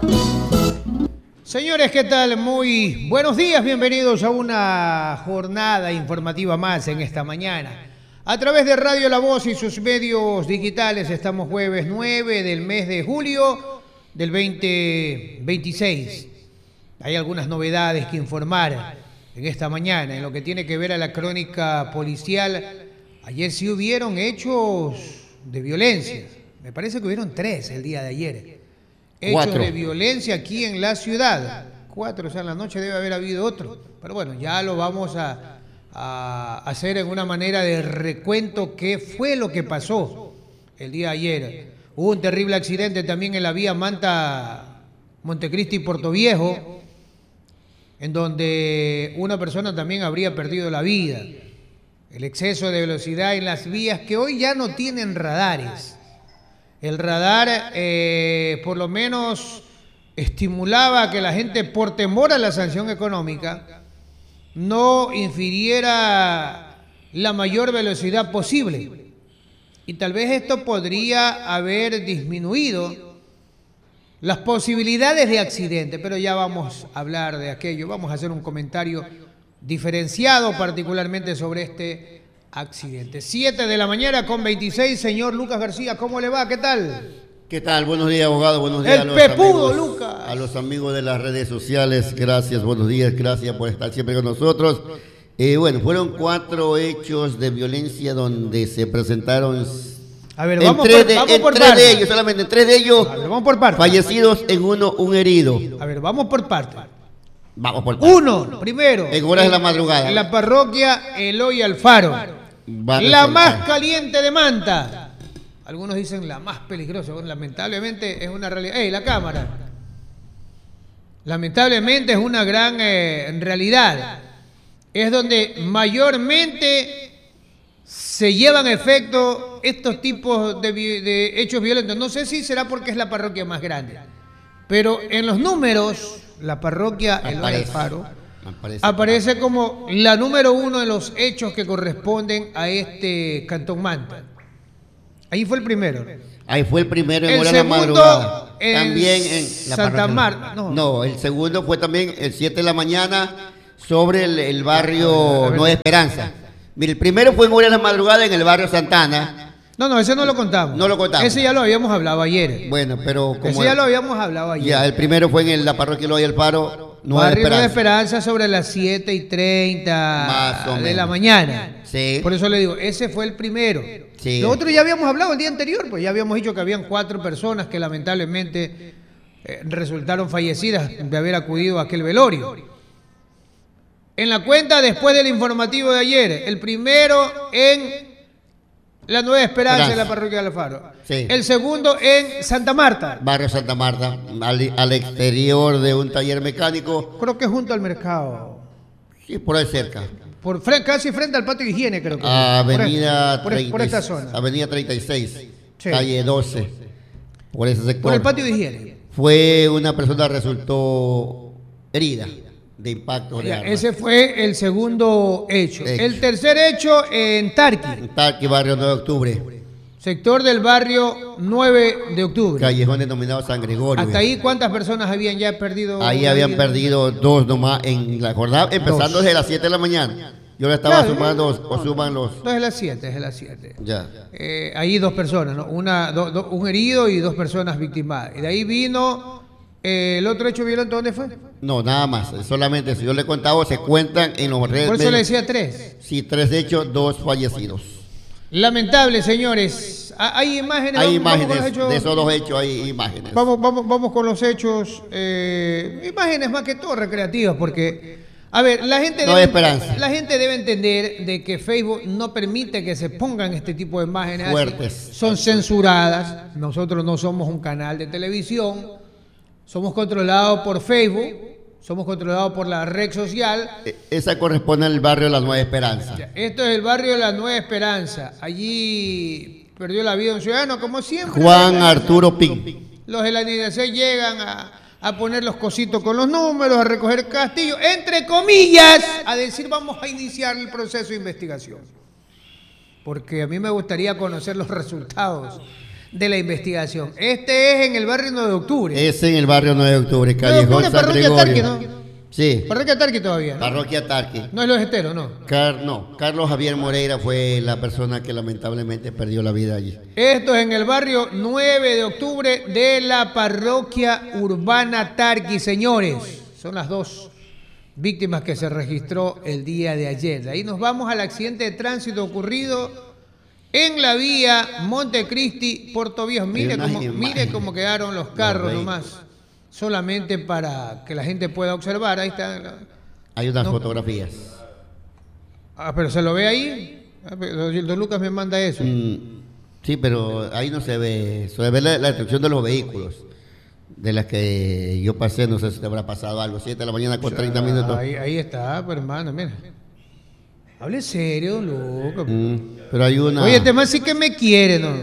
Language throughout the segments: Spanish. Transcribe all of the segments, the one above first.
Señores, ¿qué tal? Muy buenos días, bienvenidos a una jornada informativa más en esta mañana. A través de Radio La Voz y sus medios digitales estamos jueves 9 del mes de julio del 2026. Hay algunas novedades que informar en esta mañana en lo que tiene que ver a la crónica policial. Ayer sí hubieron hechos de violencia. Me parece que hubieron 3 el día de ayer. Hechos de violencia aquí en la ciudad. 4, o sea, en la noche debe haber habido otro. Pero bueno, ya lo vamos a hacer en una manera de recuento qué fue lo que pasó el día de ayer. Hubo un terrible accidente también en la vía Manta, Montecristi, Portoviejo, en donde una persona también habría perdido la vida. El exceso de velocidad en las vías que hoy ya no tienen radares. El radar por lo menos estimulaba a que la gente, por temor a la sanción económica, no infiriera la mayor velocidad posible. Y tal vez esto podría haber disminuido las posibilidades de accidente, pero ya vamos a hablar de aquello. Vamos a hacer un comentario diferenciado particularmente sobre este accidente. 7 de la mañana con 26, señor Lucas García, ¿cómo le va? ¿Qué tal? ¿Qué tal? Buenos días, abogado. Buenos días El pepudo, Lucas. A los amigos de las redes sociales. Gracias, buenos días. Gracias por estar siempre con nosotros. Bueno, fueron 4 hechos de violencia donde se presentaron. A ver, vamos por partes. De ellos, solamente en 3 de ellos. A ver, vamos por partes. Fallecidos, en uno, un herido. A ver, vamos por partes. Vamos por partes. Uno, primero. En horas de la madrugada. En la parroquia Eloy Alfaro. La más caliente de Manta. Algunos dicen la más peligrosa. Bueno, lamentablemente es una realidad. La cámara. Lamentablemente es una gran realidad. Es donde mayormente se llevan a efecto estos tipos de hechos violentos. No sé si será porque es la parroquia más grande, pero en los números, la parroquia Eloy Alfaro aparece como la número 1 de los hechos que corresponden a este Cantón Manta. Ahí fue el primero. Ahí fue el primero en el hora de la madrugada. También en la Santa Marta. No, el segundo fue también el 7 de la mañana sobre el barrio Nueva Esperanza. Mire, el primero fue en hora de la madrugada en el barrio Santana. No, ese no lo contamos. No lo contamos. Ese ya lo habíamos hablado ayer. Bueno, pero como ese ya lo habíamos hablado ayer. Ya, el primero fue en la parroquia Eloy Alfaro. Barrio Nueva Esperanza sobre las 7:30 de la mañana. Sí. Por eso le digo, ese fue el primero. Sí. Lo otro ya habíamos hablado el día anterior, pues ya habíamos dicho que habían 4 personas que lamentablemente resultaron fallecidas de haber acudido a aquel velorio. En la cuenta después del informativo de ayer, el primero en la Nueva Esperanza, en la parroquia de Alfaro. Sí. El segundo en Santa Marta. Barrio Santa Marta, al exterior de un taller mecánico. Creo que junto al mercado. Sí, por ahí cerca. Casi frente al patio de higiene, creo que. Avenida por esta zona. Avenida 36, sí. Calle 12. Por ese sector. Por el patio de higiene. Fue una persona que resultó herida de impacto de arma. Ese fue el segundo hecho. El tercer hecho en Tarqui. En Tarqui, barrio 9 de octubre. Sector del barrio 9 de octubre. Callejón denominado San Gregorio. ¿Hasta ahí cuántas personas habían ya perdido? Ahí habían perdido 2 nomás en la jornada, empezando desde las 7 de la mañana. Yo le estaba sumando, o suman los... Entonces es las 7. Ya. Ahí 2 personas, ¿no? Un herido y 2 personas victimadas. Y de ahí vino el otro hecho violento, ¿dónde fue? No, nada más. Solamente si yo le he contado, se cuentan en los redes. Por eso le decía 3. Sí, 3 hechos, 2 fallecidos. Lamentable, señores. Hay imágenes. Hay imágenes de esos 2 hechos, hay imágenes. Vamos con los hechos. Imágenes más que todo recreativas, porque, a ver, la gente debe entender de que Facebook no permite que se pongan este tipo de imágenes fuertes. Así. Son censuradas. Nosotros no somos un canal de televisión. Somos controlados por Facebook. Somos controlados por la red social. Esa corresponde al barrio de la Nueva Esperanza. Esto es el barrio de la Nueva Esperanza. Allí perdió la vida un ciudadano, como siempre. Juan Arturo Pin. Los de la NDC llegan a poner los cositos con los números, a recoger castillo, entre comillas, a decir vamos a iniciar el proceso de investigación. Porque a mí me gustaría conocer los resultados de la investigación. Este es en el barrio 9 de octubre. Es en el barrio 9 de octubre, Callejón San Parroquia Tarqui, Gregorio. ¿no? Sí. Parroquia Tarqui todavía, ¿no? Parroquia Tarqui. No es Los Esteros, ¿no? No, Carlos Javier Moreira fue la persona que lamentablemente perdió la vida allí. Esto es en el barrio 9 de octubre de la parroquia urbana Tarqui, señores. Son las dos víctimas que se registró el día de ayer. De ahí nos vamos al accidente de tránsito ocurrido en la vía Montecristi-Puerto Viejo. Mire cómo quedaron los carros nomás. Solamente para que la gente pueda observar. Ahí está. Hay unas fotografías. Ah, pero ¿se lo ve ahí? Don Lucas me manda eso. Sí, pero ahí no se ve. Se ve la destrucción de los vehículos. De las que yo pasé, no sé si te habrá pasado algo. 7 de la mañana con 30 minutos. Ahí está, pero hermano, mira. Hable serio, don Lucas. Pero hay una... Oye, este man sí que me quiere, ¿no?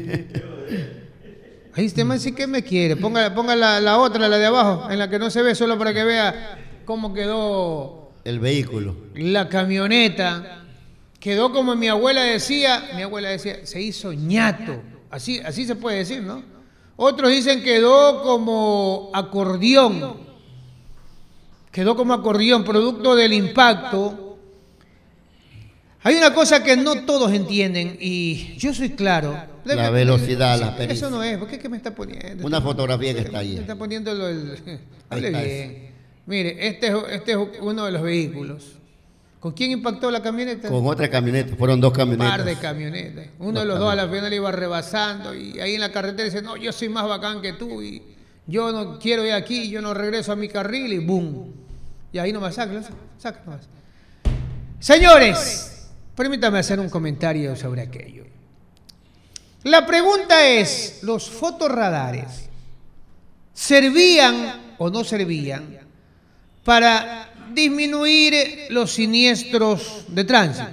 Ahí este man sí que me quiere. Ponga la otra, la de abajo, en la que no se ve, solo para que vea cómo quedó el vehículo. La camioneta. Quedó como mi abuela decía, se hizo ñato. Así se puede decir, ¿no? Otros dicen quedó como acordeón. Quedó como acordeón, producto del impacto. Hay una cosa que no todos entienden y yo soy claro. La velocidad, la pericia. Eso no es, ¿por qué me está poniendo? Una fotografía que está ahí. Me está poniendo hable bien. Mire, este es uno de los vehículos. ¿Con quién impactó la camioneta? Con otra camioneta, fueron 2 camionetas. Un par de camionetas. Uno de los dos a la final iba rebasando y ahí en la carretera dice, no, yo soy más bacán que tú y yo no quiero ir aquí, yo no regreso a mi carril y boom. Y ahí nomás, saca nomás. Señores, permítame hacer un comentario sobre aquello. La pregunta es, ¿los fotorradares servían o no servían para disminuir los siniestros de tránsito?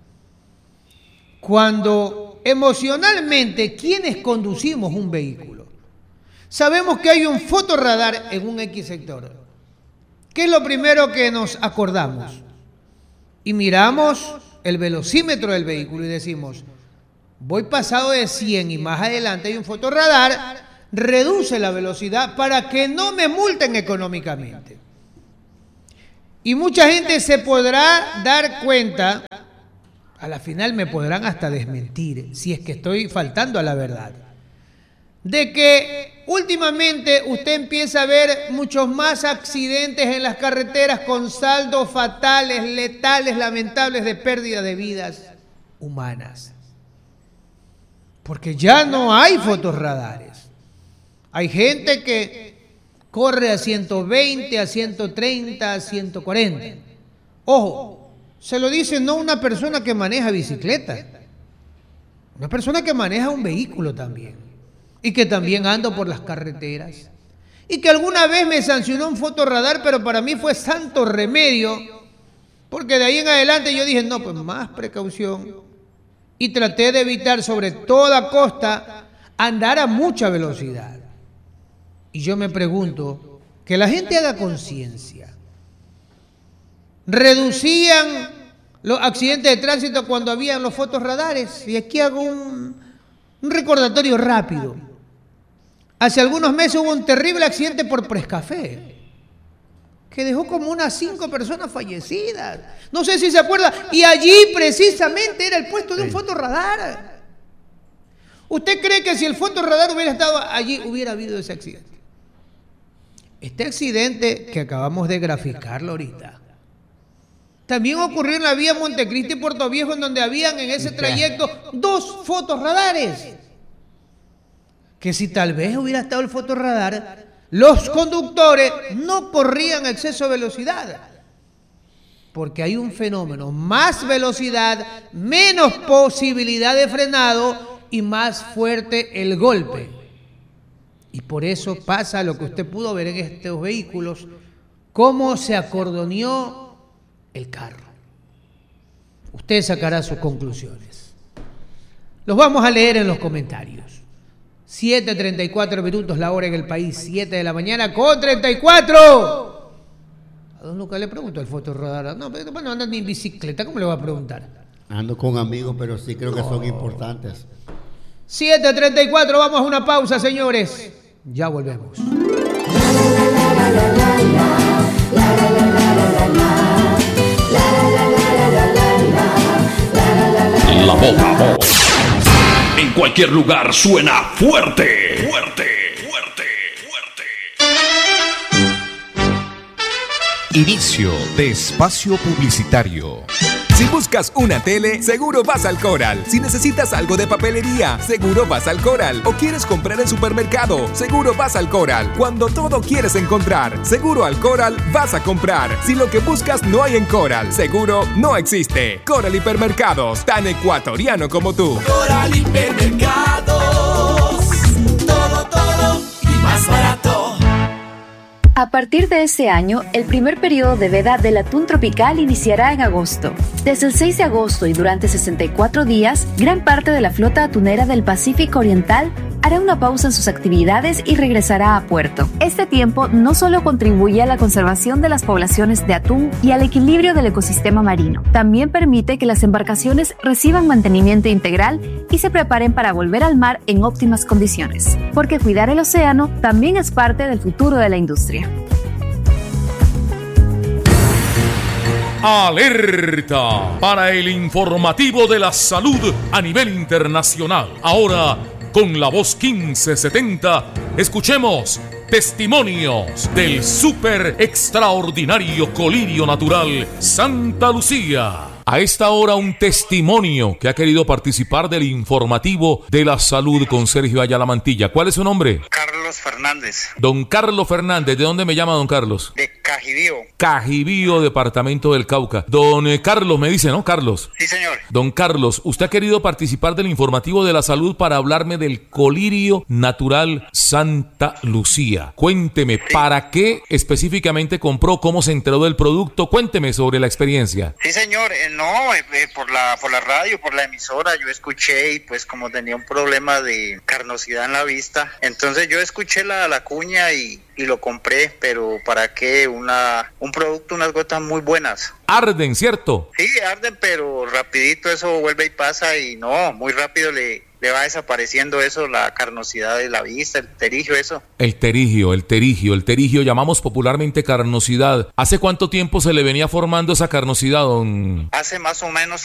Cuando emocionalmente quienes conducimos un vehículo sabemos que hay un fotorradar en un X sector, ¿qué es lo primero que nos acordamos? Y miramos el velocímetro del vehículo y decimos, voy pasado de 100 y más adelante hay un fotorradar, reduce la velocidad para que no me multen económicamente. Y mucha gente se podrá dar cuenta, a la final me podrán hasta desmentir, si es que estoy faltando a la verdad, de que últimamente usted empieza a ver muchos más accidentes en las carreteras con saldos fatales, letales, lamentables de pérdida de vidas humanas. Porque ya no hay fotorradares. Hay gente que corre a 120, a 130, a 140. Ojo, se lo dice no una persona que maneja bicicleta, una persona que maneja un vehículo también y que también anda por las carreteras y que alguna vez me sancionó un fotorradar, pero para mí fue santo remedio, porque de ahí en adelante yo dije, no, pues más precaución, y traté de evitar sobre toda costa andar a mucha velocidad. Y yo me pregunto, que la gente haga conciencia. Reducían los accidentes de tránsito cuando habían los fotorradares. Y aquí hago un recordatorio rápido. Hace algunos meses hubo un terrible accidente por Prescafé, que dejó como unas 5 personas fallecidas. No sé si se acuerda. Y allí precisamente era el puesto de un fotorradar. ¿Usted cree que si el fotorradar hubiera estado allí, hubiera habido ese accidente? Este accidente que acabamos de graficarlo ahorita, también ocurrió en la vía Montecristi-Puerto Viejo, en donde habían en ese trayecto 2 fotorradares. Que si tal vez hubiera estado el fotorradar, los conductores no corrían a exceso de velocidad. Porque hay un fenómeno, más velocidad, menos posibilidad de frenado y más fuerte el golpe. Y por eso pasa lo que usted pudo ver en estos vehículos, cómo se acordoneó el carro. Usted sacará sus conclusiones. Los vamos a leer en los comentarios. 7:34 minutos la hora en el país, 7 de la mañana con 34. A don Lucas le pregunto al fotorradar. No, pero bueno, anda en bicicleta, ¿cómo le va a preguntar? Ando con amigos, pero sí creo que son importantes. 7:34, vamos a una pausa, señores. Ya volvemos. La Voz. En cualquier lugar suena fuerte. Fuerte, fuerte, fuerte. Inicio de espacio publicitario. Si buscas una tele, seguro vas al Coral. Si necesitas algo de papelería, seguro vas al Coral. O quieres comprar en supermercado, seguro vas al Coral. Cuando todo quieres encontrar, seguro al Coral vas a comprar. Si lo que buscas no hay en Coral, seguro no existe. Coral Hipermercados, tan ecuatoriano como tú. Coral Hipermercados, todo y más barato. A partir de este año, el primer periodo de veda del atún tropical iniciará en agosto. Desde el 6 de agosto y durante 64 días, gran parte de la flota atunera del Pacífico Oriental hará una pausa en sus actividades y regresará a puerto. Este tiempo no solo contribuye a la conservación de las poblaciones de atún y al equilibrio del ecosistema marino, también permite que las embarcaciones reciban mantenimiento integral y se preparen para volver al mar en óptimas condiciones, porque cuidar el océano también es parte del futuro de la industria. Alerta para el informativo de la salud a nivel internacional. Ahora, con la voz 1570, escuchemos testimonios del súper extraordinario colirio natural Santa Lucía. A esta hora un testimonio que ha querido participar del informativo de la salud con Sergio Ayala Mantilla. ¿Cuál es su nombre? Carlos Fernández. Don Carlos Fernández. ¿De dónde me llama don Carlos? De Cajibío. Cajibío, departamento del Cauca. Don Carlos me dice, ¿no, Carlos? Sí, señor. Don Carlos, usted ha querido participar del informativo de la salud para hablarme del colirio natural Santa Lucía. Cuénteme, sí. ¿Para qué específicamente compró? ¿Cómo se enteró del producto? Cuénteme sobre la experiencia. Sí, señor. Por la radio, por la emisora, yo escuché y pues como tenía un problema de carnosidad en la vista, entonces yo escuché la cuña y lo compré, pero ¿para qué? Un producto, unas gotas muy buenas. Arden, ¿cierto? Sí, arden, pero rapidito eso vuelve y pasa y no, muy rápido le va desapareciendo eso, la carnosidad de la vista, el terigio, eso. El terigio, llamamos popularmente carnosidad. ¿Hace cuánto tiempo se le venía formando esa carnosidad, don? Hace más o menos